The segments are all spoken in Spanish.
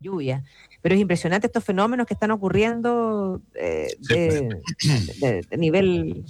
lluvia. Pero es impresionante estos fenómenos que están ocurriendo de nivel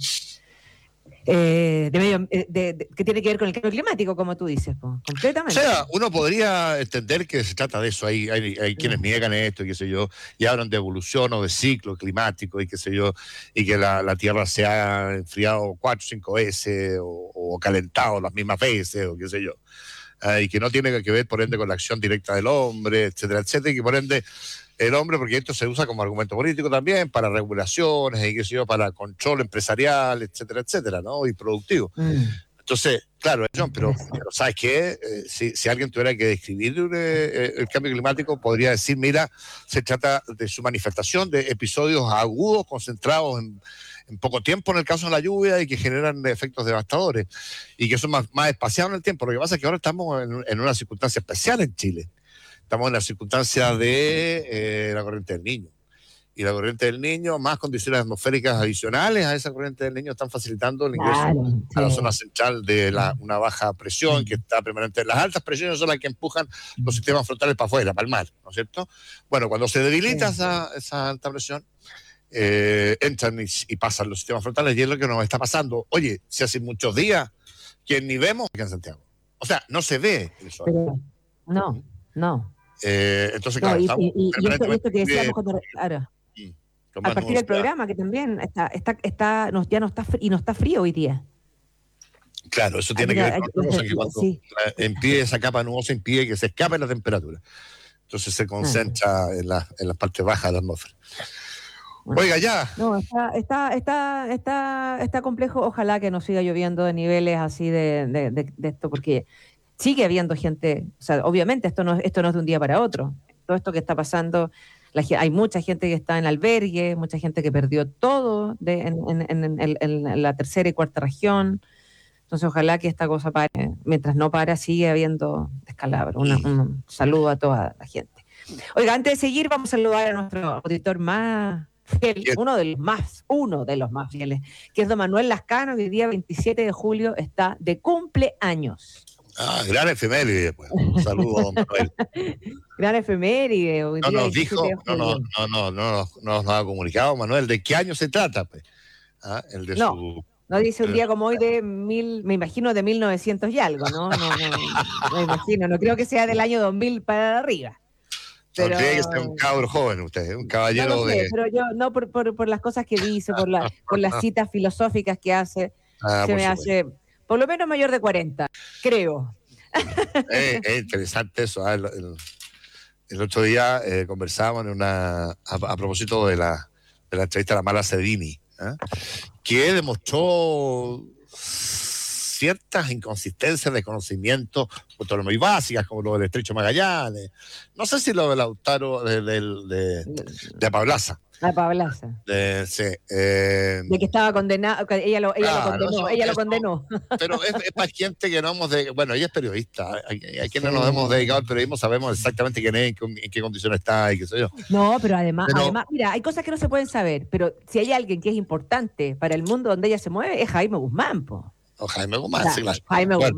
que tiene que ver con el cambio climático, como tú dices, po, O completamente. sea, uno podría entender que se trata de eso. Hay quienes niegan esto, y qué sé yo, y hablan de evolución o de ciclo climático, y qué sé yo, y que la Tierra se ha enfriado 4 o 5 veces, o calentado las mismas veces, o qué sé yo. Y que no tiene que ver, por ende, con la acción directa del hombre, etcétera, etcétera, y que por ende el hombre, porque esto se usa como argumento político también, para regulaciones, y qué sé yo, para control empresarial, etcétera, etcétera, ¿no? Y productivo. Entonces, claro, John, pero ¿sabes qué? Si alguien tuviera que describir el cambio climático, podría decir, mira, se trata de su manifestación de episodios agudos, concentrados en poco tiempo, en el caso de la lluvia, y que generan efectos devastadores, y que son más espaciados en el tiempo. Lo que pasa es que ahora estamos en una circunstancia especial en Chile. Estamos en la circunstancia de la corriente del Niño. Y la corriente del Niño, más condiciones atmosféricas adicionales a esa corriente del Niño, están facilitando el ingreso a la zona central de una baja presión que está permanente. Las altas presiones son las que empujan los sistemas frontales para afuera, para el mar, ¿no es cierto? Bueno, cuando se debilita esa alta presión, entran y pasan los sistemas frontales, y es lo que nos está pasando. Oye, si hace muchos días que ni vemos acá en Santiago. O sea, no se ve el sol. Pero, no. Entonces, claro, Y estamos esto que decíamos cuando, claro, a partir del programa, que también no está frío hoy día. Claro, eso tiene que ver con otra cosa, que cuando impide esa capa nubosa, impide que se escape la temperatura. Entonces se concentra en las partes bajas de la atmósfera. Oiga, ya. No, está complejo. Ojalá que no siga lloviendo de niveles así de esto, porque sigue habiendo gente, o sea, obviamente esto no es de un día para otro. Todo esto que está pasando, hay mucha gente que está en albergue, mucha gente que perdió todo en la tercera y cuarta región. Entonces, ojalá que esta cosa pare. Mientras no para, sigue habiendo descalabro. Un saludo a toda la gente. Oiga, antes de seguir, vamos a saludar a nuestro auditor más fiel, uno de los más fieles, que es don Manuel Lascano, que el día 27 de julio está de cumpleaños. Gran efeméride, pues. Un saludo a don Manuel. Gran efeméride. No nos dijo, no nos ha comunicado, Manuel, ¿de qué año se trata? Pues? El de su... No dice un día como hoy me imagino de 1900 y algo, ¿no? No imagino, no creo que sea del año 2000 para arriba. Pero no cree que sea un cabro joven usted, un caballero no sé, pero yo no por las cosas que dice, por las citas filosóficas que hace, se me hace por lo menos mayor de 40, creo. Es interesante eso. El otro día conversábamos a propósito de la entrevista a la Mala Sedini, que demostró ciertas inconsistencias de conocimiento, muy básicas, como lo del Estrecho de Magallanes. No sé si lo de Lautaro, de Pablaza. La Pablaza. Sí. De que estaba condenado, ella lo condenó. Pero es para gente que no hemos bueno, ella es periodista, a quienes nos hemos dedicado al periodismo sabemos exactamente quién es, en qué condiciones está y qué sé yo. No, pero además, mira, hay cosas que no se pueden saber, pero si hay alguien que es importante para el mundo donde ella se mueve, es Jaime Guzmán, po. O Jaime Guzmán, sí, claro. Jaime Guzmán.